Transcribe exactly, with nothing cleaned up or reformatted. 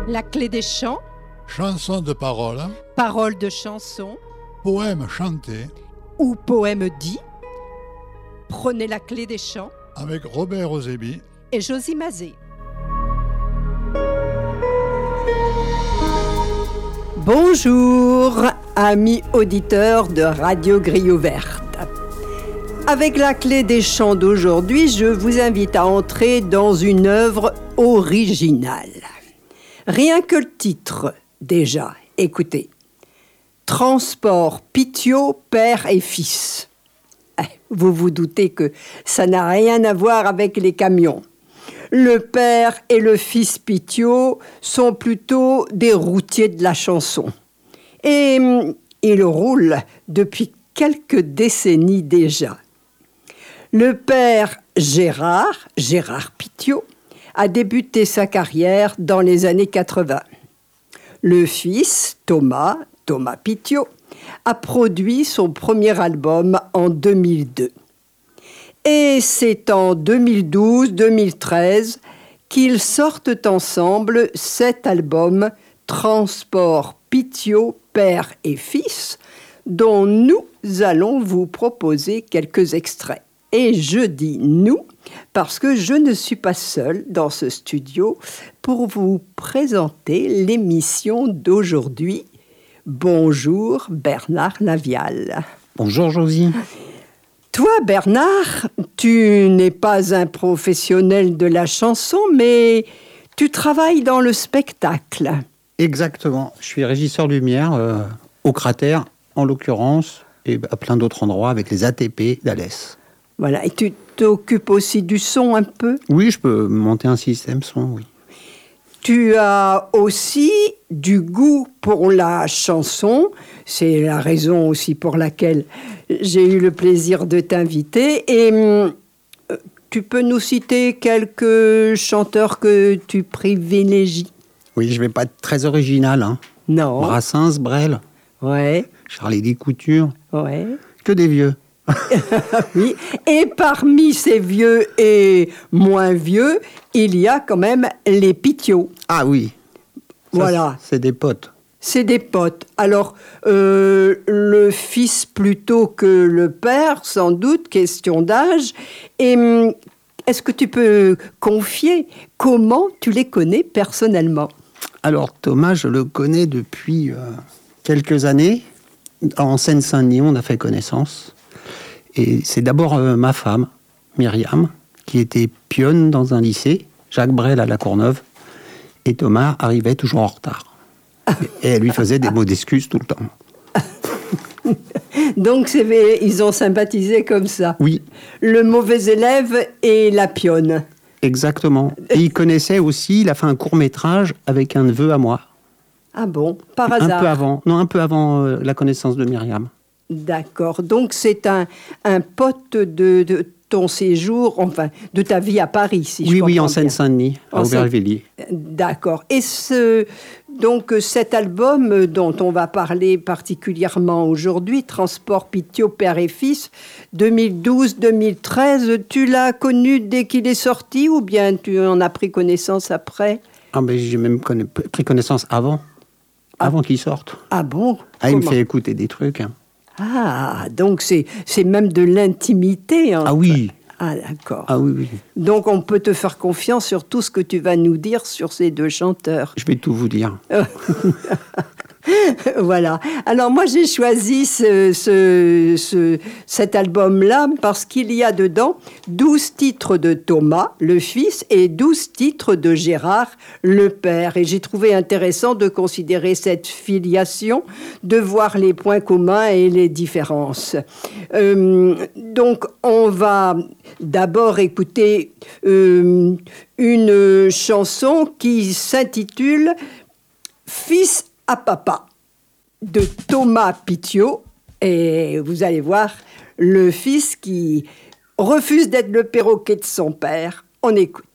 La clé des chants, chansons de paroles, paroles de chansons poèmes chantés ou poèmes dits. Prenez la clé des chants avec Robert Ozébi et Josie Mazet. Bonjour, amis auditeurs de Radio Grille Ouverte. Avec la clé des chants d'aujourd'hui, je vous invite à entrer dans une œuvre originale. Rien que le titre, déjà, écoutez. Transport Petiot, père et fils. Vous vous doutez que ça n'a rien à voir avec les camions. Le père et le fils Petiot sont plutôt des routiers de la chanson. Et ils roulent depuis quelques décennies déjà. Le père Gérard, Gérard Petiot, a débuté sa carrière dans les années quatre-vingts. Le fils, Thomas, Thomas Petiot, a produit son premier album en deux mille deux. Et c'est en deux mille douze deux mille treize qu'ils sortent ensemble cet album Transport Petiot, père et fils, dont nous allons vous proposer quelques extraits. Et je dis « nous » parce que je ne suis pas seule dans ce studio pour vous présenter l'émission d'aujourd'hui. Bonjour Bernard Lavial. Bonjour Josie. Toi Bernard, tu n'es pas un professionnel de la chanson, mais tu travailles dans le spectacle. Exactement, je suis régisseur lumière euh, au Cratère en l'occurrence et à plein d'autres endroits avec les A T P d'Alès. Voilà, et tu t'occupes aussi du son un peu ? Oui, je peux monter un système son, oui. Tu as aussi du goût pour la chanson. C'est la raison aussi pour laquelle j'ai eu le plaisir de t'inviter. Et euh, tu peux nous citer quelques chanteurs que tu privilégies ? Oui, je ne vais pas être très original. Hein. Non. Brassens, Brel, ouais. Charlie Couture, ouais. Que des vieux. Oui, et parmi ces vieux et moins vieux, il y a quand même les Petiot. Ah oui, ça, voilà. C'est des potes. C'est des potes. Alors, euh, le fils plutôt que le père, sans doute, question d'âge. Et est-ce que tu peux confier comment tu les connais personnellement ? Alors, Thomas, je le connais depuis euh, quelques années. En Seine-Saint-Denis, on a fait connaissance. Et c'est d'abord euh, ma femme, Myriam, qui était pionne dans un lycée, Jacques Brel à La Courneuve, et Thomas arrivait toujours en retard. Et elle lui faisait des mots d'excuses tout le temps. Donc c'est, ils ont sympathisé comme ça. Oui. Le mauvais élève et la pionne. Exactement. Et il connaissait aussi, il a fait un court-métrage avec un neveu à moi. Ah bon, par hasard. Un peu avant, non, un peu avant euh, la connaissance de Myriam. D'accord. Donc, c'est un, un pote de, de ton séjour, enfin, de ta vie à Paris, si oui, je comprends Oui, bien. en Seine-Saint-Denis, à Aubervilliers. D'accord. Et ce, donc, cet album dont on va parler particulièrement aujourd'hui, Transport Petiot, père et fils, deux mille douze deux mille treize, tu l'as connu dès qu'il est sorti ou bien tu en as pris connaissance après ? Ah, ben, j'ai même conna... pris connaissance avant, ah. avant qu'il sorte. Ah bon ? Ah, il me fait écouter des trucs, hein. Ah, donc c'est, c'est même de l'intimité. Hein. Ah oui. Ah, d'accord. Ah oui, oui. Donc on peut te faire confiance sur tout ce que tu vas nous dire sur ces deux chanteurs. Je vais tout vous dire. Voilà. Alors moi j'ai choisi ce, ce, ce, cet album-là parce qu'il y a dedans douze titres de Thomas, le fils, et douze titres de Gérard, le père. Et j'ai trouvé intéressant de considérer cette filiation, de voir les points communs et les différences. Euh, donc on va d'abord écouter euh, une chanson qui s'intitule « Fils à papa » de Thomas Petiot. Et vous allez voir, le fils qui refuse d'être le perroquet de son père. On écoute.